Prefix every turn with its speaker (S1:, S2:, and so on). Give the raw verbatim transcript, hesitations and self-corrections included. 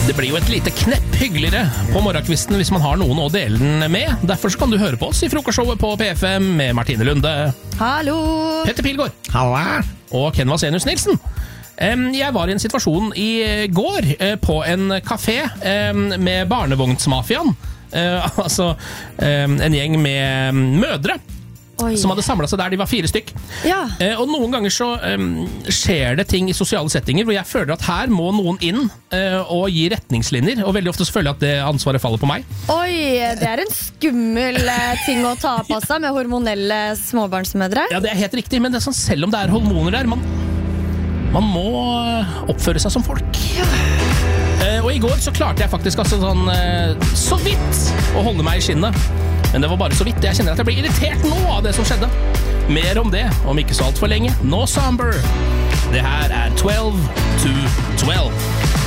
S1: Det blir jo et lite knepp hyggeligere på morgenkvisten hvis man har noen å dele den med. Derfor så kan du høre på oss i frokostshowet på P F M med Martine Lunde.
S2: Hallo!
S1: Petter Pilgaard.
S3: Halla!
S1: Og Ken Vasenius Nilsen. Jeg var i en situasjon i går på en kafé med barnevognsmafiaen. Altså en gjeng med mødre. Oi. Som hadde samlet seg der, de var fire stykk.
S2: Ja.
S1: Eh, og noen ganger så um, skjer det ting i sosiale settinger hvor jeg føler at her må noen inn uh, og gi retningslinjer, og veldig ofte så føler jeg at det ansvaret faller på meg.
S2: Oi, det er en skummel ting å ta på seg med hormonelle småbarnsmødre.
S1: Ja, det er helt riktig, men det er sånn, selv om det er hormoner der, man, man må oppføre seg som folk. Ja. Eh, og i går så klarte jeg faktisk altså sånn uh, så vidt å holde meg i skinnet. Men det var bare så vidt. Jeg kjenner at jeg blir irritert nå av det som skjedde. Mer om det, om ikke så alt for lenge. No Somber. Det her er twelve to twelve.